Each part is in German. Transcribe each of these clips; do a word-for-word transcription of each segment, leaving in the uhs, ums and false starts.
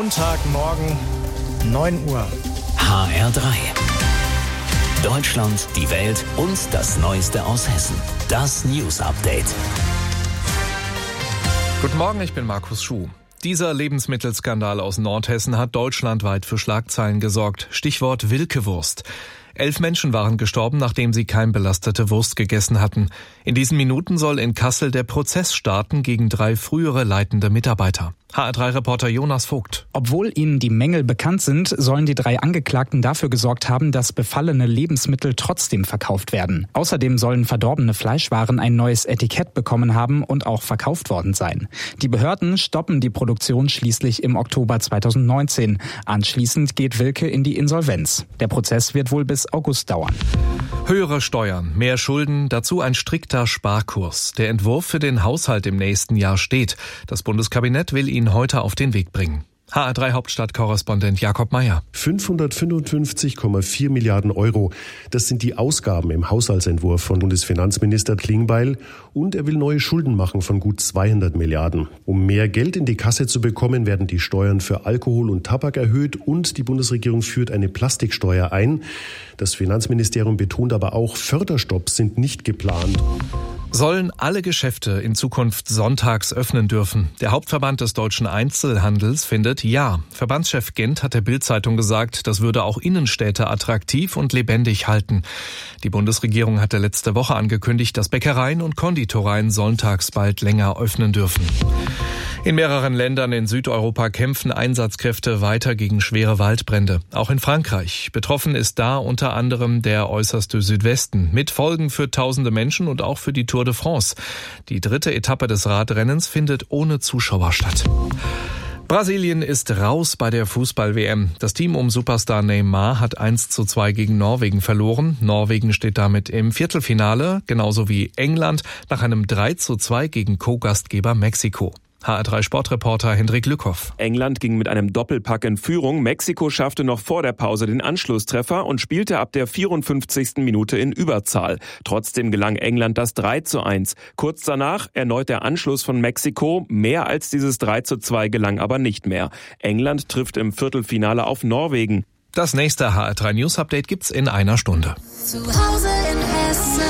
Montagmorgen, neun Uhr. H R drei. Deutschland, die Welt und das Neueste aus Hessen. Das News Update. Guten Morgen, ich bin Markus Schuh. Dieser Lebensmittelskandal aus Nordhessen hat deutschlandweit für Schlagzeilen gesorgt. Stichwort Wilke-Wurst. Elf Menschen waren gestorben, nachdem sie keimbelastete Wurst gegessen hatten. In diesen Minuten soll in Kassel der Prozess starten gegen drei frühere leitende Mitarbeiter. H R drei Reporter Jonas Vogt. Obwohl ihnen die Mängel bekannt sind, sollen die drei Angeklagten dafür gesorgt haben, dass befallene Lebensmittel trotzdem verkauft werden. Außerdem sollen verdorbene Fleischwaren ein neues Etikett bekommen haben und auch verkauft worden sein. Die Behörden stoppen die Produktion schließlich im Oktober zweitausendneunzehn. Anschließend geht Wilke in die Insolvenz. Der Prozess wird wohl bis August dauern. Höhere Steuern, mehr Schulden, dazu ein strikter Sparkurs. Der Entwurf für den Haushalt im nächsten Jahr steht. Das Bundeskabinett will ihn heute auf den Weg bringen. H R drei Hauptstadtkorrespondent Jakob Meyer. fünfhundertfünfundfünfzig Komma vier Milliarden Euro. Das sind die Ausgaben im Haushaltsentwurf von Bundesfinanzminister Klingbeil. Und er will neue Schulden machen von gut zweihundert Milliarden. Um mehr Geld in die Kasse zu bekommen, werden die Steuern für Alkohol und Tabak erhöht und die Bundesregierung führt eine Plastiksteuer ein. Das Finanzministerium betont aber auch, Förderstopps sind nicht geplant. Sollen alle Geschäfte in Zukunft sonntags öffnen dürfen? Der Hauptverband des deutschen Einzelhandels findet ja. Verbandschef Gent hat der Bild-Zeitung gesagt, das würde auch Innenstädte attraktiv und lebendig halten. Die Bundesregierung hatte letzte Woche angekündigt, dass Bäckereien und Konditoreien sonntags bald länger öffnen dürfen. In mehreren Ländern in Südeuropa kämpfen Einsatzkräfte weiter gegen schwere Waldbrände. Auch in Frankreich. Betroffen ist da unter anderem der äußerste Südwesten. Mit Folgen für tausende Menschen und auch für die Tour de France. Die dritte Etappe des Radrennens findet ohne Zuschauer statt. Brasilien ist raus bei der Fußball-W M. Das Team um Superstar Neymar hat eins zu zwei gegen Norwegen verloren. Norwegen steht damit im Viertelfinale, genauso wie England, nach einem drei zu zwei gegen Co-Gastgeber Mexiko. H R drei Sportreporter Hendrik Lückhoff. England ging mit einem Doppelpack in Führung. Mexiko schaffte noch vor der Pause den Anschlusstreffer und spielte ab der vierundfünfzigsten Minute in Überzahl. Trotzdem gelang England das drei zu eins. Kurz danach erneut der Anschluss von Mexiko. Mehr als dieses drei zu zwei gelang aber nicht mehr. England trifft im Viertelfinale auf Norwegen. Das nächste H R drei News Update gibt's in einer Stunde. Zu Hause in Hessen.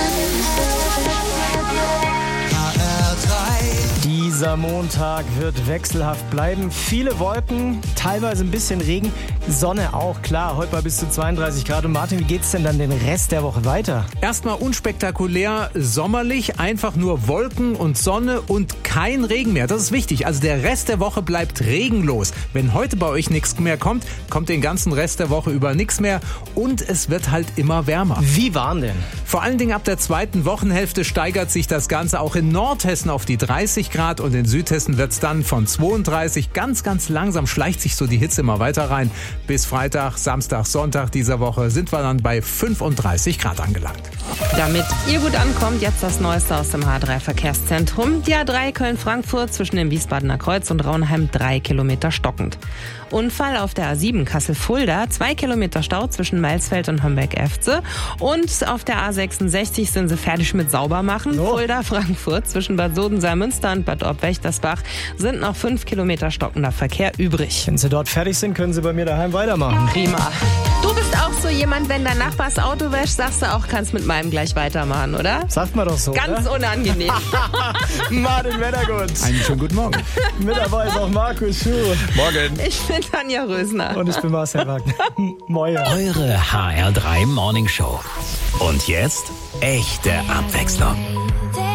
Dieser Montag wird wechselhaft bleiben. Viele Wolken, teilweise ein bisschen Regen, Sonne auch, klar. Heute mal bis zu zweiunddreißig Grad. Und Martin, wie geht's denn dann den Rest der Woche weiter? Erstmal unspektakulär, sommerlich, einfach nur Wolken und Sonne und kein Regen mehr. Das ist wichtig. Also der Rest der Woche bleibt regenlos. Wenn heute bei euch nichts mehr kommt, kommt den ganzen Rest der Woche über nichts mehr. Und es wird halt immer wärmer. Wie warm denn? Vor allen Dingen ab der zweiten Wochenhälfte steigert sich das Ganze auch in Nordhessen auf die dreißig Grad. Und in Südhessen wird's dann von zweiunddreißig. Ganz, ganz langsam schleicht sich so die Hitze immer weiter rein. Bis Freitag, Samstag, Sonntag dieser Woche sind wir dann bei fünfunddreißig Grad angelangt. Damit ihr gut ankommt, jetzt das Neueste aus dem H drei Verkehrszentrum. Die A drei Köln-Frankfurt zwischen dem Wiesbadener Kreuz und Raunheim drei Kilometer stockend. Unfall auf der A sieben Kassel-Fulda, zwei Kilometer Stau zwischen Mailsfeld und Homberg-Efze. Und auf der A sechsundsechzig sind sie fertig mit Saubermachen. Oh. Fulda-Frankfurt zwischen Bad Sodensalm-Münster und Bad Obwächtersbach sind noch fünf Kilometer stockender Verkehr übrig. Wenn Sie dort fertig sind, können Sie bei mir daheim weitermachen. Prima. Du bist auch so jemand, wenn dein Nachbar das Auto wäscht, sagst du auch, kannst mit meinem gleich weitermachen, oder? Sagt man doch so, Ganz oder? Unangenehm. Martin Wettergut. Einen schönen guten Morgen. Mit dabei ist auch Markus Schuh. Morgen. Ich bin Tanja Rösner. Und ich bin Marcel Wagner. Moin. Eure H R drei Morning Show. Und jetzt echte Abwechslung.